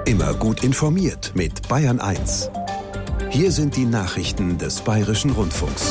Immer gut informiert mit Bayern 1. Hier sind die Nachrichten des Bayerischen Rundfunks.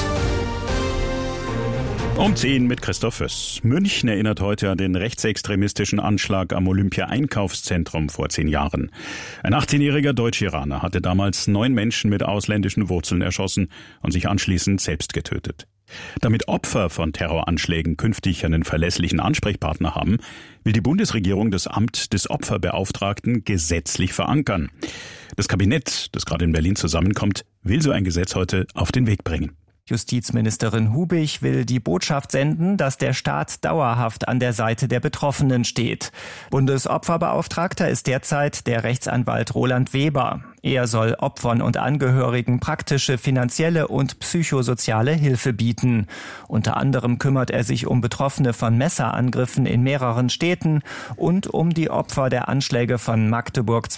Um 10 mit Christoph Föss. München erinnert heute an den rechtsextremistischen Anschlag am Olympia-Einkaufszentrum vor 10 Jahren. Ein 18-jähriger Deutsch-Iraner hatte damals 9 Menschen mit ausländischen Wurzeln erschossen und sich anschließend selbst getötet. Damit Opfer von Terroranschlägen künftig einen verlässlichen Ansprechpartner haben, will die Bundesregierung das Amt des Opferbeauftragten gesetzlich verankern. Das Kabinett, das gerade in Berlin zusammenkommt, will so ein Gesetz heute auf den Weg bringen. Justizministerin Hubig will die Botschaft senden, dass der Staat dauerhaft an der Seite der Betroffenen steht. Bundesopferbeauftragter ist derzeit der Rechtsanwalt Roland Weber. Er soll Opfern und Angehörigen praktische, finanzielle und psychosoziale Hilfe bieten. Unter anderem kümmert er sich um Betroffene von Messerangriffen in mehreren Städten und um die Opfer der Anschläge von Magdeburg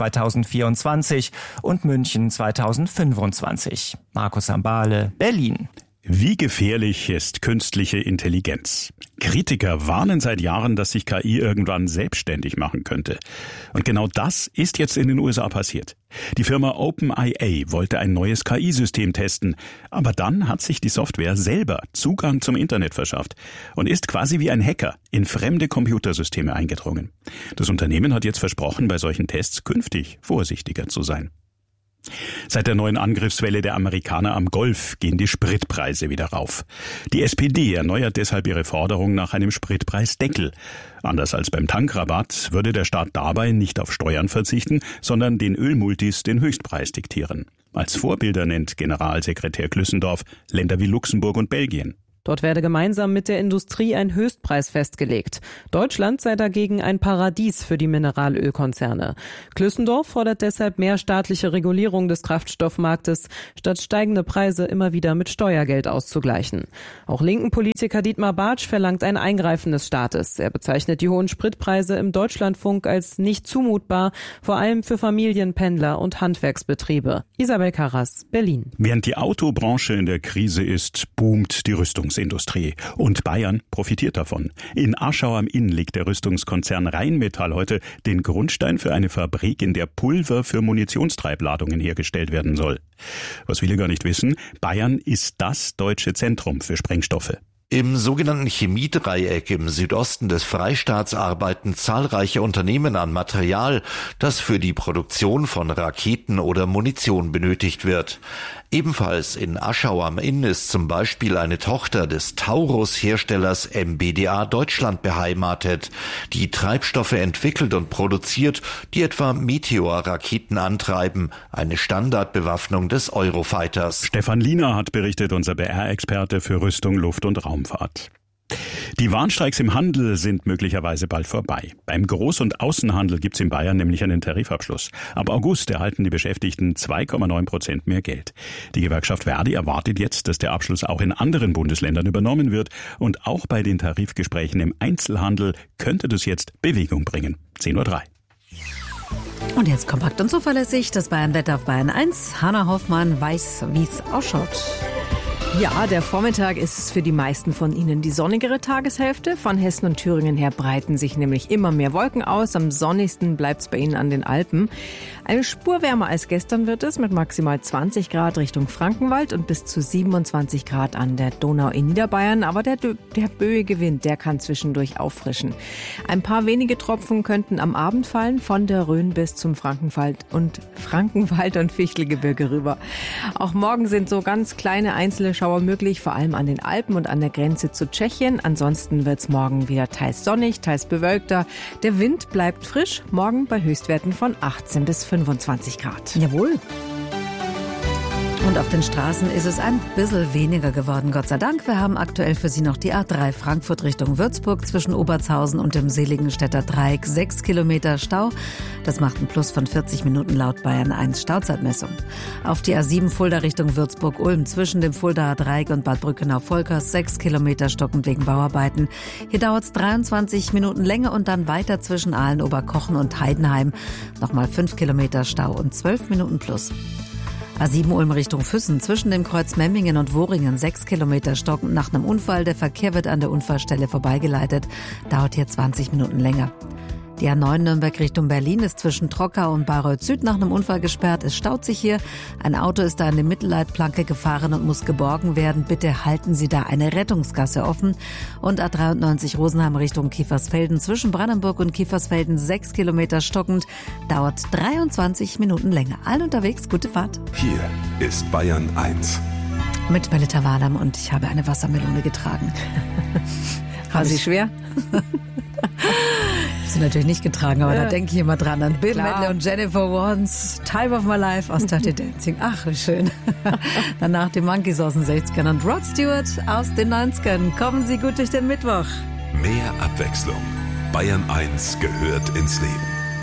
2024 und München 2025. Markus Ambale, Berlin. Wie gefährlich ist künstliche Intelligenz? Kritiker warnen seit Jahren, dass sich KI irgendwann selbstständig machen könnte. Und genau das ist jetzt in den USA passiert. Die Firma OpenAI wollte ein neues KI-System testen, aber dann hat sich die Software selber Zugang zum Internet verschafft und ist quasi wie ein Hacker in fremde Computersysteme eingedrungen. Das Unternehmen hat jetzt versprochen, bei solchen Tests künftig vorsichtiger zu sein. Seit der neuen Angriffswelle der Amerikaner am Golf gehen die Spritpreise wieder rauf. Die SPD erneuert deshalb ihre Forderung nach einem Spritpreisdeckel. Anders als beim Tankrabatt würde der Staat dabei nicht auf Steuern verzichten, sondern den Ölmultis den Höchstpreis diktieren. Als Vorbilder nennt Generalsekretär Klüssendorf Länder wie Luxemburg und Belgien. Dort werde gemeinsam mit der Industrie ein Höchstpreis festgelegt. Deutschland sei dagegen ein Paradies für die Mineralölkonzerne. Klüssendorf fordert deshalb mehr staatliche Regulierung des Kraftstoffmarktes, statt steigende Preise immer wieder mit Steuergeld auszugleichen. Auch linken Politiker Dietmar Bartsch verlangt ein Eingreifen des Staates. Er bezeichnet die hohen Spritpreise im Deutschlandfunk als nicht zumutbar, vor allem für Familien, Pendler und Handwerksbetriebe. Isabel Karras, Berlin. Während die Autobranche in der Krise ist, boomt die Rüstungsindustrie. Und Bayern profitiert davon. In Aschau am Inn legt der Rüstungskonzern Rheinmetall heute den Grundstein für eine Fabrik, in der Pulver für Munitionstreibladungen hergestellt werden soll. Was viele gar nicht wissen, Bayern ist das deutsche Zentrum für Sprengstoffe. Im sogenannten Chemiedreieck im Südosten des Freistaats arbeiten zahlreiche Unternehmen an Material, das für die Produktion von Raketen oder Munition benötigt wird. Ebenfalls in Aschau am Inn ist zum Beispiel eine Tochter des Taurus-Herstellers MBDA Deutschland beheimatet, die Treibstoffe entwickelt und produziert, die etwa Meteor-Raketen antreiben, eine Standardbewaffnung des Eurofighters. Stefan Liener hat berichtet, unser BR-Experte für Rüstung, Luft- und Raumfahrt. Die Warnstreiks im Handel sind möglicherweise bald vorbei. Beim Groß- und Außenhandel gibt's in Bayern nämlich einen Tarifabschluss. Ab August erhalten die Beschäftigten 2,9% mehr Geld. Die Gewerkschaft Verdi erwartet jetzt, dass der Abschluss auch in anderen Bundesländern übernommen wird. Und auch bei den Tarifgesprächen im Einzelhandel könnte das jetzt Bewegung bringen. 10:03 Uhr. Und jetzt kompakt und zuverlässig das Bayern-Wetter auf Bayern 1. Hanna Hoffmann weiß, wie es ausschaut. Ja, der Vormittag ist für die meisten von Ihnen die sonnigere Tageshälfte. Von Hessen und Thüringen her breiten sich nämlich immer mehr Wolken aus. Am sonnigsten bleibt es bei Ihnen an den Alpen. Eine Spur wärmer als gestern wird es mit maximal 20 Grad Richtung Frankenwald und bis zu 27 Grad an der Donau in Niederbayern. Aber der böige Wind, der kann zwischendurch auffrischen. Ein paar wenige Tropfen könnten am Abend fallen, von der Rhön bis zum Frankenwald und Fichtelgebirge rüber. Auch morgen sind so ganz kleine einzelne Schauer möglich, vor allem an den Alpen und an der Grenze zu Tschechien. Ansonsten wird es morgen wieder teils sonnig, teils bewölkter. Der Wind bleibt frisch, morgen bei Höchstwerten von 18 bis 25 Grad. Jawohl. Und auf den Straßen ist es ein bisschen weniger geworden, Gott sei Dank. Wir haben aktuell für Sie noch die A3 Frankfurt Richtung Würzburg zwischen Obertshausen und dem Seligenstädter Dreieck 6 Kilometer Stau. Das macht ein Plus von 40 Minuten laut Bayern 1 Stauzeitmessung. Auf die A7 Fulda Richtung Würzburg-Ulm zwischen dem Fuldaer Dreieck und Bad Brückenau-Volkers 6 Kilometer stockend wegen Bauarbeiten. Hier dauert es 23 Minuten länger und dann weiter zwischen Aalen, Oberkochen und Heidenheim. Nochmal 5 Kilometer Stau und 12 Minuten plus. A7 Ulm Richtung Füssen zwischen dem Kreuz Memmingen und Woringen 6 Kilometer stockend nach einem Unfall. Der Verkehr wird an der Unfallstelle vorbeigeleitet. Dauert hier 20 Minuten länger. Die A9 Nürnberg Richtung Berlin ist zwischen Trockau und Bayreuth Süd nach einem Unfall gesperrt. Es staut sich hier. Ein Auto ist da an die Mittelleitplanke gefahren und muss geborgen werden. Bitte halten Sie da eine Rettungsgasse offen. Und A93 Rosenheim Richtung Kiefersfelden zwischen Brandenburg und Kiefersfelden 6 Kilometer stockend. Dauert 23 Minuten länger. Allen unterwegs, gute Fahrt. Hier ist Bayern 1. Mit Melita Wadam und ich habe eine Wassermelone getragen. War sie schwer? Ich habe sie natürlich nicht getragen, aber da denke ich immer dran an Bill Medley und Jennifer Warnes, Time of My Life aus Dirty Dancing. Ach, wie schön. Danach die Monkeys aus den 60ern und Rod Stewart aus den 90ern. Kommen Sie gut durch den Mittwoch. Mehr Abwechslung. Bayern 1 gehört ins Leben.